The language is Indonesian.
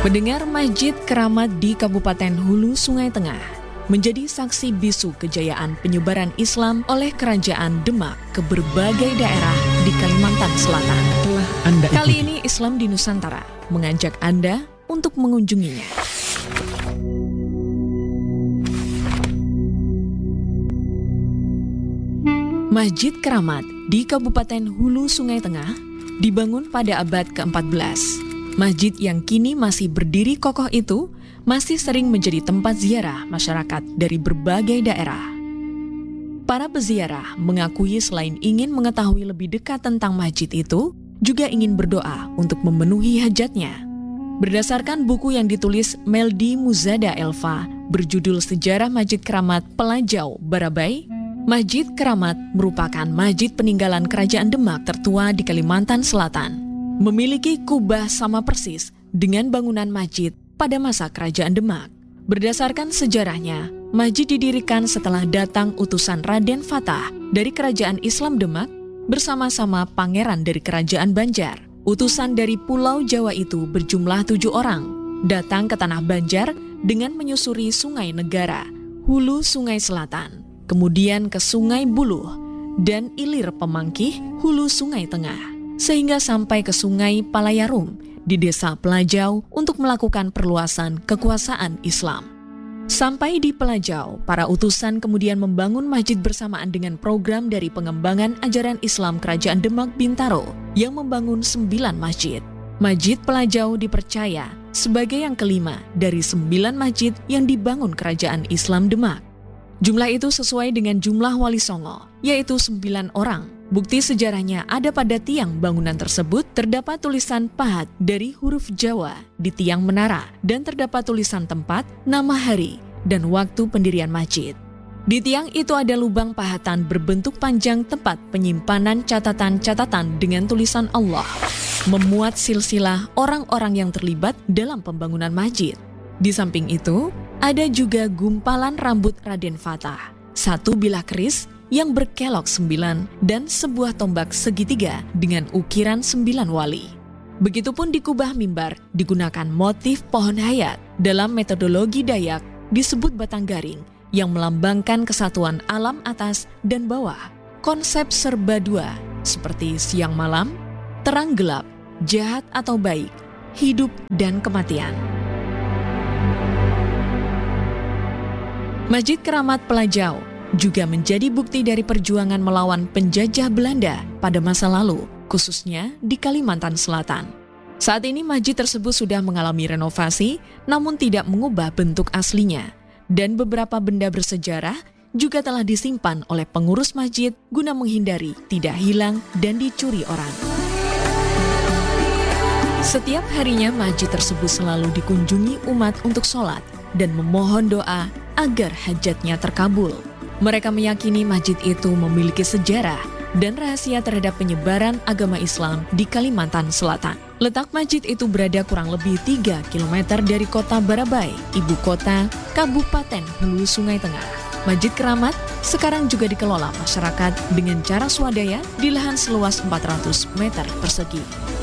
Pendengar, Masjid Keramat di Kabupaten Hulu Sungai Tengah menjadi saksi bisu kejayaan penyebaran Islam oleh Kerajaan Demak ke berbagai daerah di Kalimantan Selatan. Kali ini Islam di Nusantara mengajak Anda untuk mengunjunginya. Masjid Keramat di Kabupaten Hulu Sungai Tengah dibangun pada abad ke-14. Masjid yang kini masih berdiri kokoh itu masih sering menjadi tempat ziarah masyarakat dari berbagai daerah. Para peziarah mengakui selain ingin mengetahui lebih dekat tentang masjid itu, juga ingin berdoa untuk memenuhi hajatnya. Berdasarkan buku yang ditulis Meldi Muzada Elva berjudul Sejarah Masjid Keramat Pelajau Barabai, Masjid Keramat merupakan masjid peninggalan Kerajaan Demak tertua di Kalimantan Selatan. Memiliki kubah sama persis dengan bangunan masjid pada masa Kerajaan Demak. Berdasarkan sejarahnya, masjid didirikan setelah datang utusan Raden Fatah dari Kerajaan Islam Demak bersama-sama pangeran dari Kerajaan Banjar. Utusan dari Pulau Jawa itu berjumlah 7 orang, datang ke Tanah Banjar dengan menyusuri Sungai Negara, hulu Sungai Selatan, kemudian ke Sungai Buluh, dan Ilir Pemangkih, hulu Sungai Tengah, sehingga sampai ke Sungai Palayarum di Desa Pelajau untuk melakukan perluasan kekuasaan Islam. Sampai di Pelajau, para utusan kemudian membangun masjid bersamaan dengan program dari pengembangan ajaran Islam Kerajaan Demak Bintaro yang membangun 9 masjid. Masjid Pelajau dipercaya sebagai yang kelima dari 9 masjid yang dibangun Kerajaan Islam Demak. Jumlah itu sesuai dengan jumlah Wali Songo, yaitu 9 orang. Bukti sejarahnya ada pada tiang bangunan tersebut terdapat tulisan pahat dari huruf Jawa di tiang menara dan terdapat tulisan tempat, nama hari, dan waktu pendirian masjid. Di tiang itu ada lubang pahatan berbentuk panjang tempat penyimpanan catatan-catatan dengan tulisan Allah, memuat silsilah orang-orang yang terlibat dalam pembangunan masjid. Di samping itu, ada juga gumpalan rambut Raden Fatah, 1 bilah keris yang berkelok 9 dan sebuah tombak segitiga dengan ukiran 9 wali. Begitupun di kubah mimbar digunakan motif pohon hayat. Dalam metodologi Dayak disebut batang garing yang melambangkan kesatuan alam atas dan bawah. Konsep serba dua seperti siang malam, terang gelap, jahat atau baik, hidup dan kematian. Masjid Keramat Pelajau juga menjadi bukti dari perjuangan melawan penjajah Belanda pada masa lalu, khususnya di Kalimantan Selatan. Saat ini masjid tersebut sudah mengalami renovasi, namun tidak mengubah bentuk aslinya. Dan beberapa benda bersejarah juga telah disimpan oleh pengurus masjid guna menghindari tidak hilang dan dicuri orang. Setiap harinya masjid tersebut selalu dikunjungi umat untuk sholat dan memohon doa agar hajatnya terkabul. Mereka meyakini masjid itu memiliki sejarah dan rahasia terhadap penyebaran agama Islam di Kalimantan Selatan. Letak masjid itu berada kurang lebih 3 km dari kota Barabai, ibu kota Kabupaten Hulu Sungai Tengah. Masjid Keramat sekarang juga dikelola masyarakat dengan cara swadaya di lahan seluas 400 meter persegi.